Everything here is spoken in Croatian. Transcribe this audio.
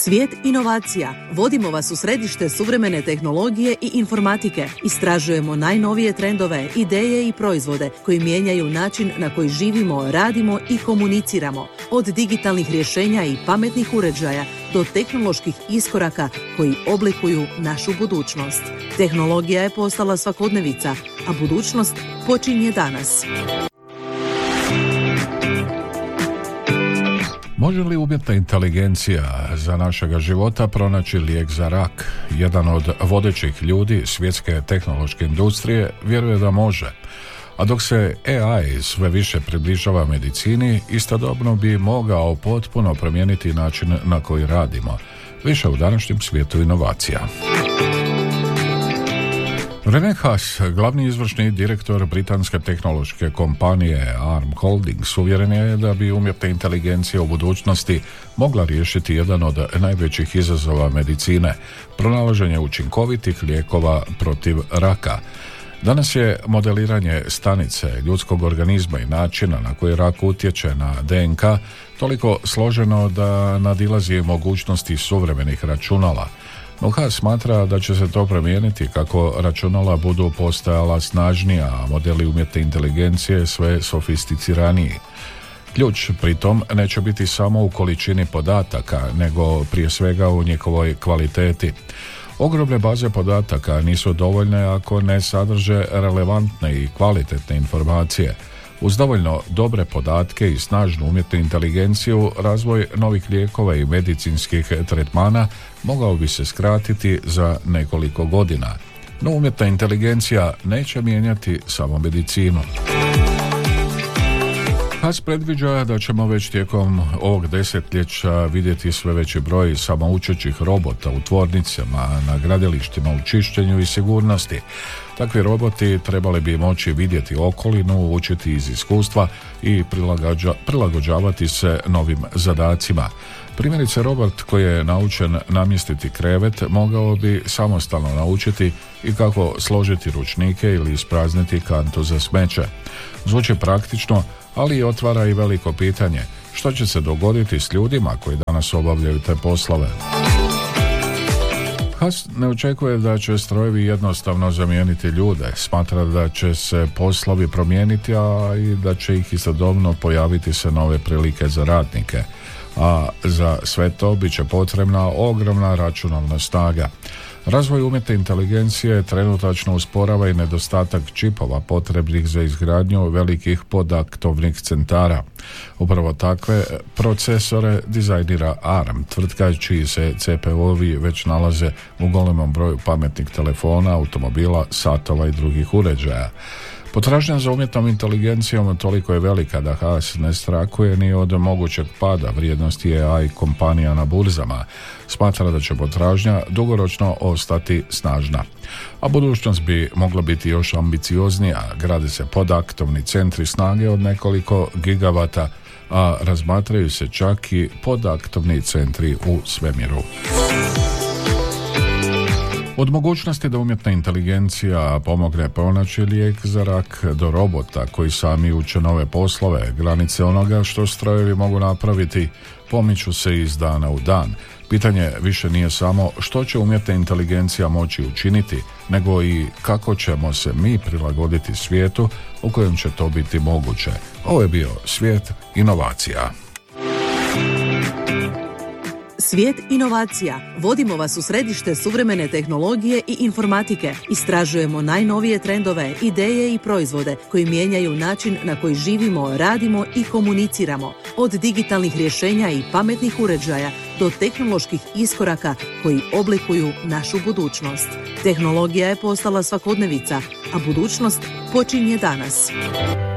Svijet inovacija. Vodimo vas u središte suvremene tehnologije i informatike. Istražujemo najnovije trendove, ideje i proizvode koji mijenjaju način na koji živimo, radimo i komuniciramo. Od digitalnih rješenja i pametnih uređaja do tehnoloških iskoraka koji oblikuju našu budućnost. Tehnologija je postala svakodnevica, a budućnost počinje danas. Može li umjetna inteligencija za našega života pronaći lijek za rak? Jedan od vodećih ljudi svjetske tehnološke industrije vjeruje da može. A dok se AI sve više približava medicini, istodobno bi mogao potpuno promijeniti način na koji radimo. Više u današnjem svijetu inovacija. René Haas, glavni izvršni direktor britanske tehnološke kompanije ARM Holdings, uvjeren je da bi umjetna inteligencija u budućnosti mogla riješiti jedan od najvećih izazova medicine, pronalaženje učinkovitih lijekova protiv raka. Danas je modeliranje stanice ljudskog organizma i načina na koji rak utječe na DNK toliko složeno da nadilazi mogućnosti suvremenih računala. No Haas smatra da će se to promijeniti kako računala budu postajala snažnija, a modeli umjetne inteligencije sve sofisticiraniji. Ključ pritom neće biti samo u količini podataka, nego prije svega u njihovoj kvaliteti. Ogromne baze podataka nisu dovoljne ako ne sadrže relevantne i kvalitetne informacije. Uz dovoljno dobre podatke i snažnu umjetnu inteligenciju, razvoj novih lijekova i medicinskih tretmana mogao bi se skratiti za nekoliko godina. No umjetna inteligencija neće mijenjati samo medicinu. Haas predviđa da ćemo već tijekom ovog desetljeća vidjeti sve veći broj samoučećih robota u tvornicama, na gradilištima, u čišćenju i sigurnosti. Takvi roboti trebali bi moći vidjeti okolinu, učiti iz iskustva i prilagođavati se novim zadacima. Primjerice, robot koji je naučen namjestiti krevet mogao bi samostalno naučiti i kako složiti ručnike ili isprazniti kantu za smeće. Zvuči praktično, ali otvara i veliko pitanje: što će se dogoditi s ljudima koji danas obavljaju te poslove? Haas ne očekuje da će strojevi jednostavno zamijeniti ljude. Smatra da će se poslovi promijeniti, a i da će ih istodobno pojaviti se nove prilike za radnike. A za sve to bit će potrebna ogromna računalna snaga. Razvoj umjetne inteligencije trenutačno usporava i nedostatak čipova potrebnih za izgradnju velikih podaktovnih centara. Upravo takve procesore dizajnira ARM, tvrtka čiji se CPU-ovi već nalaze u golemom broju pametnih telefona, automobila, satova i drugih uređaja. Potražnja za umjetnom inteligencijom toliko je velika da Haas ne strahuje ni od mogućeg pada vrijednosti AI kompanija na burzama. Smatra da će potražnja dugoročno ostati snažna. A budućnost bi mogla biti još ambicioznija. Grade se podaktovni centri snage od nekoliko gigavata, a razmatraju se čak i podaktovni centri u svemiru. Od mogućnosti da umjetna inteligencija pomogne pronaći lijek za rak do robota koji sami uče nove poslove, granice onoga što strojevi mogu napraviti pomiču se iz dana u dan. Pitanje više nije samo što će umjetna inteligencija moći učiniti, nego i kako ćemo se mi prilagoditi svijetu u kojem će to biti moguće. Ovo je bio Svijet inovacija. Svijet inovacija. Vodimo vas u središte suvremene tehnologije i informatike. Istražujemo najnovije trendove, ideje i proizvode koji mijenjaju način na koji živimo, radimo i komuniciramo. Od digitalnih rješenja i pametnih uređaja do tehnoloških iskoraka koji oblikuju našu budućnost. Tehnologija je postala svakodnevica, a budućnost počinje danas.